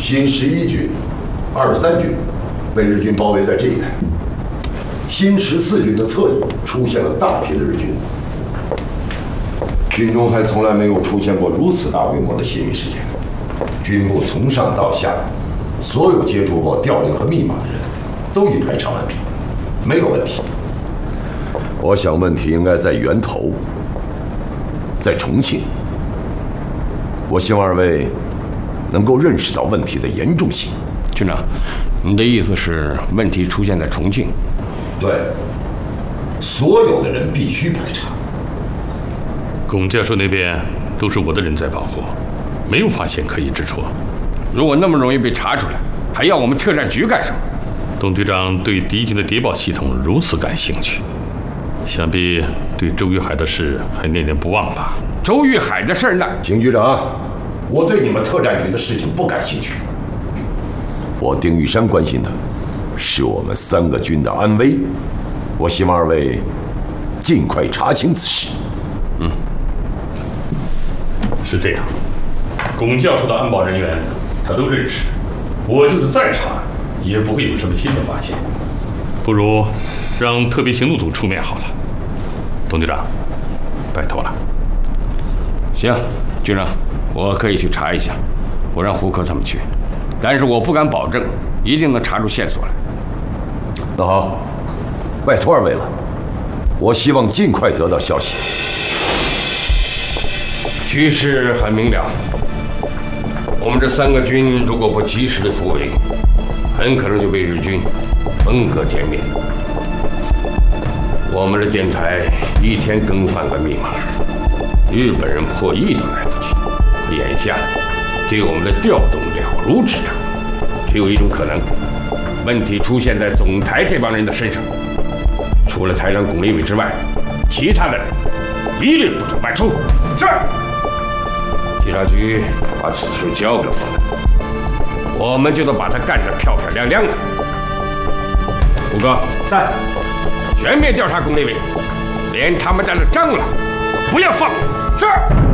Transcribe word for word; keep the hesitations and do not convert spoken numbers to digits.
新十一军、二十三军被日军包围在这一带，新十四军的侧翼出现了大批的日军。军中还从来没有出现过如此大规模的泄密事件。军部从上到下，所有接触过调令和密码的人，都已排查完毕，没有问题。我想问题应该在源头，在重庆。我希望二位能够认识到问题的严重性。 军长，你的意思是问题出现在重庆？ 对，所有的人必须排查。 龚教授那边都是我的人在保护，没有发现可疑之处。 如果那么容易被查出来，还要我们特战局干什么？ 董局长对敌军的谍报系统如此感兴趣，想必对周玉海的事还念念不忘吧？ 周玉海的事呢？ 邢局长，我对你们特战局的事情不感兴趣。我丁玉山关心的是我们三个军的安危。我希望二位尽快查清此事。 嗯，是这样。龚教授的安保人员他都认识，我就是再查也不会有什么新的发现。不如让特别行动组出面好了。董局长，拜托了。 行，局长，我可以去查一下，我让胡科他们去，但是我不敢保证一定能查出线索来。 那好，拜托二位了，我希望尽快得到消息。 局势很明了，我们这三个军如果不及时的突围，很可能就被日军分割歼灭。我们的电台一天更换个密码，日本人破译都来不及。可眼下对我们的调动了如指掌，只有一种可能，问题出现在总台这帮人的身上。除了台长龚立伟之外，其他的人一律不准外出。是。警察局把此事交给了我们，我们就能把他干得漂漂亮亮的。胡哥在， 全面调查龚立伟，连他们家的蟑螂都不要放过。 是。